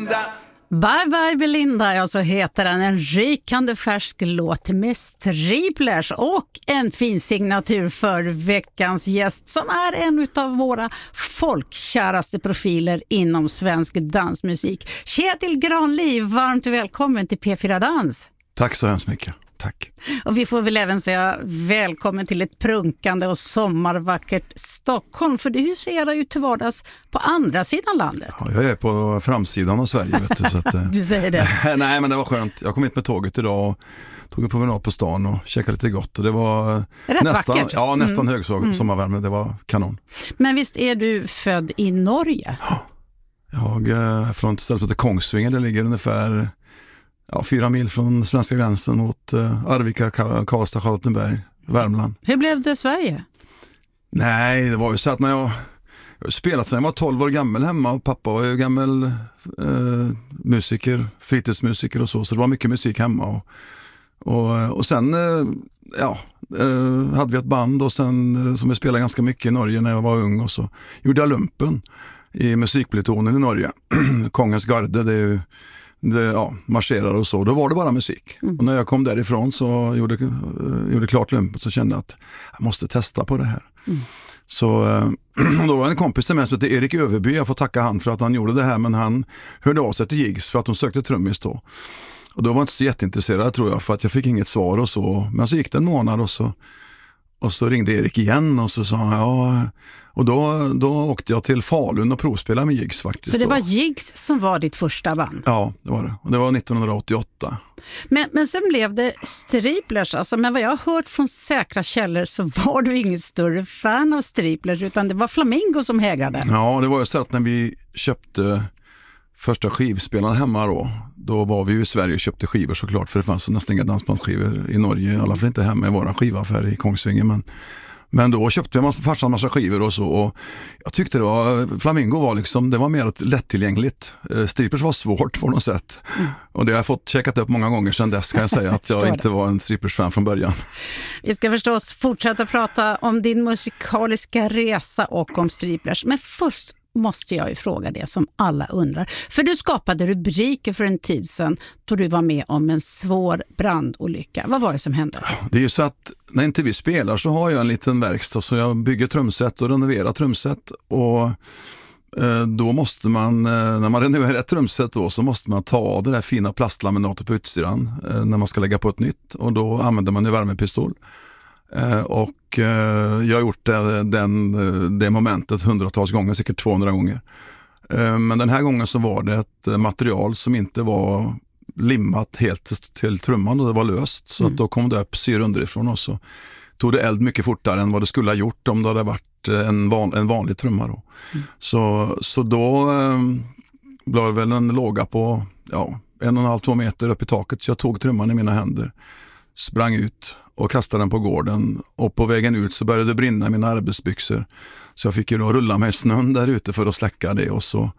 Belinda. Bye bye Belinda, ja, så heter den. En rykande färsk låt med Striplers och en fin signatur för veckans gäst som är en av våra folkkäraste profiler inom svensk dansmusik. Kjetil Granli, varmt välkommen till P4 Dans. Tack så hemskt mycket. Tack. Och vi får väl även säga välkommen till ett prunkande och sommarvackert Stockholm, för du huserar ju till vardags på andra sidan landet. Ja, jag är på framsidan av Sverige, vet du. Så att, du säger det. Nej, men det var skönt. Jag kom hit med tåget idag och tog en promenad på stan och käkade lite gott. Och det var nästan högsommarvärme. Det var kanon. Men visst är du född i Norge? Jag är från ett ställe som heter Kongsvinger. Det ligger ungefär 4 mil från svenska gränsen mot Arvika, Karlstad, Charlottenberg, Värmland. Hur blev det Sverige? Nej, det var ju så att när jag spelat sedan jag var 12 år gammal hemma, och pappa var ju gammal musiker, fritidsmusiker och så det var mycket musik hemma. Och sen hade vi ett band och sen som vi spelade ganska mycket i Norge när jag var ung, och så gjorde jag lumpen i musikplutonen i Norge. Kongens garde, det är ju marscherar och så, då var det bara musik. Och när jag kom därifrån så gjorde klart lumpet, så kände jag att jag måste testa på det här. Så då var en kompis till mig som heter Erik Överby. Jag får tacka han för att han gjorde det här, men han hörde av sig till Jigs för att de sökte trummis då. Och då var jag inte så jätteintresserad, tror jag, för att jag fick inget svar och så. Men så gick det en månad och så ringde Erik igen och så sa han och då åkte jag till Falun och provspelade med Jigs faktiskt. Så det var Jigs som var ditt första band? Ja, det var det. Och det var 1988. Men sen blev det Striplers. Alltså, men vad jag har hört från säkra källor så var du ingen större fan av Striplers, utan det var Flamingo som hägrade. Ja, det var ju så att när vi köpte första skivspelarna hemma då var vi ju i Sverige och köpte skivor såklart, för det fanns nästan inga dansbandsskivor i Norge, i alla fall inte hemma i våran skivaffär i Kongsvinger, men då köpte vi farsan massa skivor och så, och jag tyckte Flamingo var liksom, det var mer lättillgängligt. Strippers var svårt på något sätt. Och det har jag fått checkat upp många gånger sedan dess, kan jag säga, att jag inte var en Strippers-fan från början. Vi ska förstås fortsätta prata om din musikaliska resa och om Striplers, men först måste jag ju fråga det som alla undrar. För du skapade rubriker för en tid sedan då du var med om en svår brandolycka. Vad var det som hände? Det är ju så att när inte vi spelar så har jag en liten verkstad, så jag bygger trumset och renoverar trumset, och då måste man, när man renoverar ett trumset då, så måste man ta av det där fina plastlaminatet på utsidan när man ska lägga på ett nytt, och då använder man ju värmepistol. Och jag har gjort det momentet hundratals gånger, säkert 200 gånger. Men den här gången så var det ett material som inte var limmat helt till trumman, och det var löst. Så att då kom det upp syre underifrån, och så tog det eld mycket fortare än vad det skulle ha gjort om det hade varit en vanlig trumma då. Så då blev det väl en låga på 1,5-2 meter upp i taket, så jag tog trumman i mina händer, sprang ut och kastade den på gården, och på vägen ut så började det brinna i mina arbetsbyxor, så jag fick ju då rulla mig i snön där ute för att släcka det, och så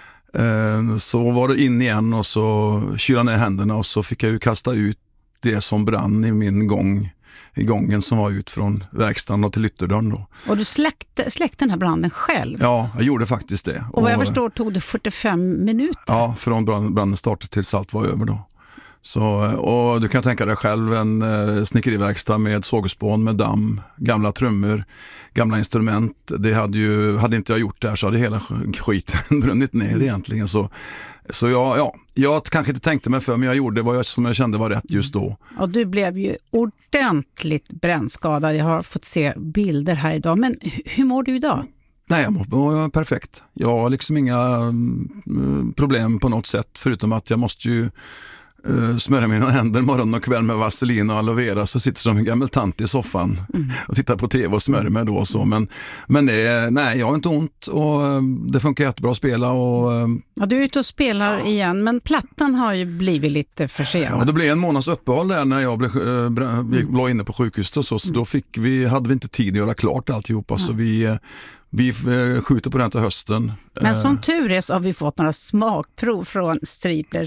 var det in igen och så kyla ner händerna, och så fick jag ju kasta ut det som brann i min gången som var ut från verkstaden och till ytterdörren då. Och du släckte den här branden själv? Ja, jag gjorde faktiskt det. Och vad jag förstår tog det 45 minuter? Ja, från branden startade tills allt var över då. Så, och du kan tänka dig själv en snickeriverkstad med sågspån, med damm, gamla trummor, gamla instrument. Det hade inte jag gjort där, så hade hela skiten brunnit ner egentligen. Så jag kanske inte tänkte mig för, men jag gjorde vad som jag kände var rätt just då. Och du blev ju ordentligt brännskadad. Jag har fått se bilder här idag. Men hur mår du idag? Nej, jag mår perfekt. Jag har liksom inga problem på något sätt, förutom att jag måste ju smörja mina händer morgon och kväll med vaselin och aloe vera, så sitter som en gammal tant i soffan och tittar på tv och smörjer mig då och så. Men jag har inte ont, och det funkar jättebra att spela. Du är ute och spelar igen, men plattan har ju blivit lite försenad. Ja, det blev en månads uppehåll där när jag låg inne på sjukhuset och så då hade vi inte tid att göra klart alltihopa, så vi skjuter på den till hösten. Men som tur är så har vi fått några smakprov från Striplers